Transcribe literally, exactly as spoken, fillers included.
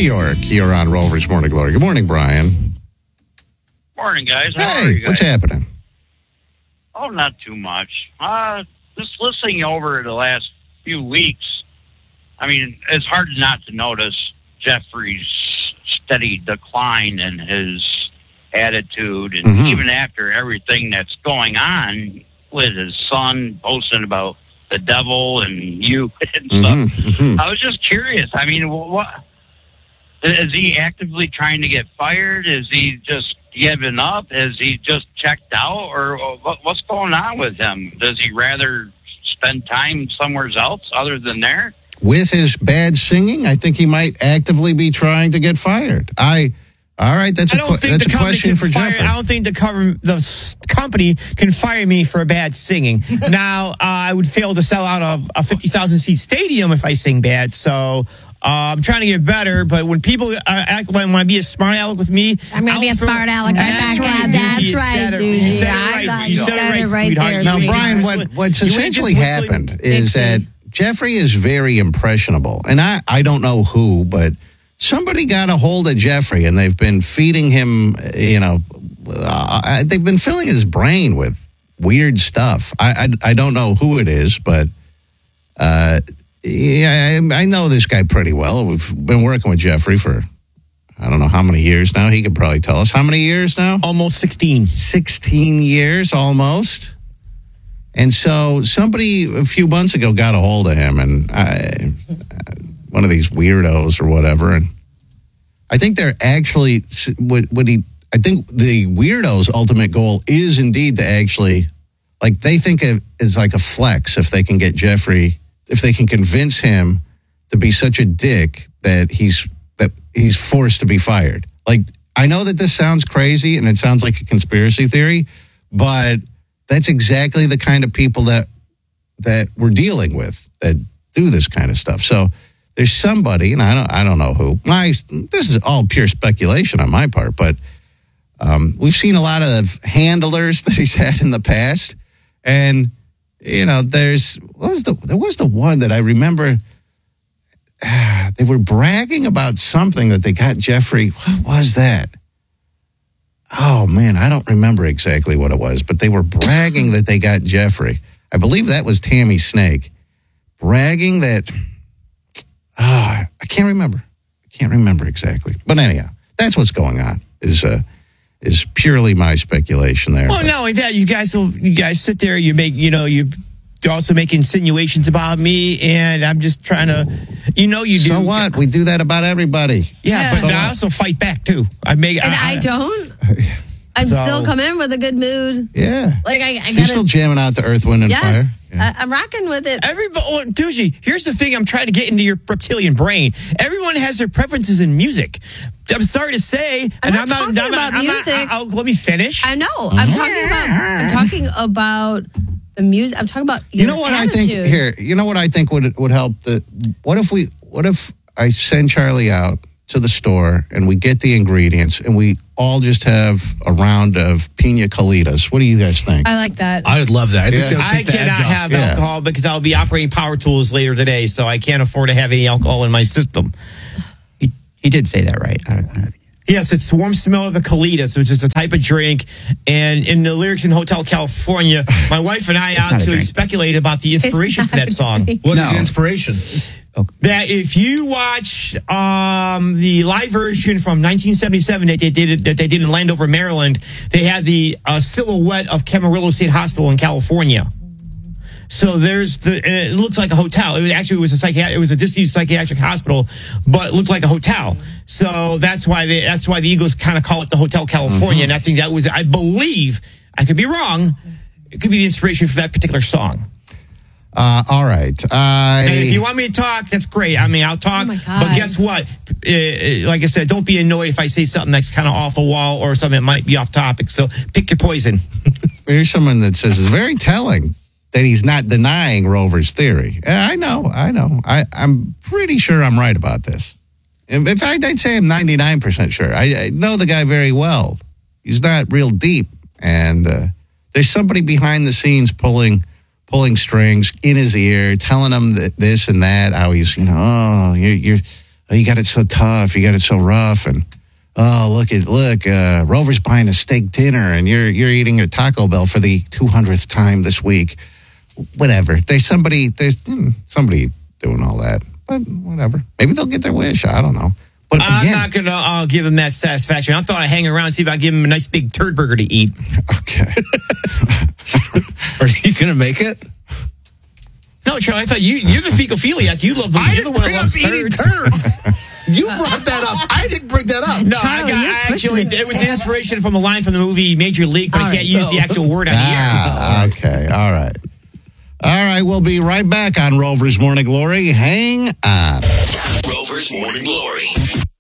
York. You're on Rover's Morning Glory. Good morning, Brian. Morning, guys. How hey, are you guys? What's happening? Oh, not too much. Uh, just listening over the last few weeks, I mean, it's hard not to notice Jeffrey's steady decline in his attitude, and mm-hmm. even after everything that's going on with his son posting about the devil and you and stuff. Mm-hmm. Mm-hmm. I was just curious. I mean, what is he actively trying to get fired? Is he just given up? Has he just checked out, or what, what's going on with him? Does he rather spend time somewhere else other than there? With his bad singing, I think he might actively be trying to get fired. I, all right, that's a, I don't think that's the a company question can for fire. Jeffrey. I don't think the, cover, the s- company can fire me for bad singing. Now, uh, I would fail to sell out a, a fifty thousand seat stadium if I sing bad. So uh, I'm trying to get better. But when people uh, act, when want to be a smart aleck with me, I'm going to be a smart aleck right That's back. right, Yeah, that's Doogie. right, You dude. said it I right. got- You said it right, sweetheart. there, Now, sweetie. Brian, what, what's You ain't essentially just whistling happened is Dixie. that Jeffrey is very impressionable. And I, I don't know who, but somebody got a hold of Jeffrey, and they've been feeding him, you know, uh, they've been filling his brain with weird stuff. I, I, I don't know who it is, but uh, yeah, I, I know this guy pretty well. We've been working with Jeffrey for, I don't know how many years now. He could probably tell us. How many years now? Almost sixteen. sixteen years almost. And so somebody a few months ago got a hold of him, and I, one of these weirdos or whatever. And I think they're actually, what, what he, I think the weirdo's ultimate goal is indeed to actually, like, they think it is like a flex if they can get Jeffrey, if they can convince him to be such a dick that he's, that he's forced to be fired. Like, I know that this sounds crazy and it sounds like a conspiracy theory, but that's exactly the kind of people that that we're dealing with that do this kind of stuff. So there's somebody, and I don't I don't know who. My this is all pure speculation on my part, but um, we've seen a lot of handlers that he's had in the past, and you know, there's what was the there was the one that I remember. Uh, they were bragging about something that they got Jeffrey. What was that? Oh, man, I don't remember exactly what it was, but they were bragging that they got Jeffrey. I believe that was Tammy Snake. Bragging that, ah, I can't remember. I can't remember exactly. But anyhow, that's what's going on, is uh, is purely my speculation there. Well, but, not only that, you guys will, you guys sit there, you make, you know, you also make insinuations about me, and I'm just trying to, you know, you do. So what? We do that about everybody. Yeah, Yeah. but I also fight back, too. I make, And I don't. I'm So- still come in with a good mood. Yeah. Like, I, I You're gotta. still jamming out to Earth, Wind, and Yes. Fire? Yeah. I, I'm rocking with it. Everybody, oh, Doogie, here's the thing I'm trying to get into your reptilian brain. Everyone has their preferences in music. I'm sorry to say, I'm and not talking I'm about I'm music. I'll, I'll- let me finish. I know. I'm talking about. I'm talking about the music. I'm talking about. Your You know what attitude. I think here? You know what I think would would help? The what if we? What if I send Charlie out to the store and we get the ingredients and we all just have a round of pina colitas? What do you guys think? I like that. I would love that. I think Yeah. that would I take the cannot edge off. have Yeah. alcohol because I'll be operating power tools later today, so I can't afford to have any alcohol in my system. He, he did say that, right? I don't, I don't, Yes, it's warm smell of the colitas, which is a type of drink. And in the lyrics in Hotel California, my wife and I not a actually drink. speculated about the inspiration It's for not that a song. drink. What is No. the inspiration? That if you watch um, the live version from nineteen seventy-seven that they did that they did in Landover, Maryland, they had the uh, silhouette of Camarillo State Hospital in California. So there's the, and it looks like a hotel. It was actually it was a psychiatric, it was a disused psychiatric hospital, but it looked like a hotel. So that's why they, that's why the Eagles kind of call it the Hotel California. Mm-hmm. And I think that was, I believe, I could be wrong, it could be the inspiration for that particular song. Uh, all right. I, And if you want me to talk, that's great. I mean, I'll talk. Oh my God. But guess what? Uh, like I said, don't be annoyed if I say something that's kind of off the wall or something that might be off topic. So pick your poison. Here's someone that says it's very telling that he's not denying Rover's theory. I know, I know. I, I'm pretty sure I'm right about this. In in fact, I'd say I'm ninety-nine percent sure. I, I know the guy very well. He's not real deep. And uh, there's somebody behind the scenes pulling pulling strings in his ear, telling him that this and that, how he's, you know, oh, you're, you're oh, you got it so tough, you got it so rough, and oh, look at look, uh, Rover's buying a steak dinner, and you're you're eating a Taco Bell for the two hundredth time this week. Whatever. There's somebody. There's hmm, somebody doing all that, but whatever. Maybe they'll get their wish. I don't know. But I'm again, not going to uh, give him that satisfaction. I thought I'd hang around and see if I give him a nice big turd burger to eat. Okay. Are you going to make it? No, Charlie, I thought you, you're the fecophiliac. You love the, I you're the didn't one bring that up loves eating turds. turds. You brought that up. I didn't bring that up. No, Charlie, I got you're I actually, pushing it. it was the inspiration from a line from the movie Major League, but All I can't right, use no. the actual word on the air. Ah, okay. All right. All right. We'll be right back on Rover's Morning Glory. Hang on. Rover's Morning Glory.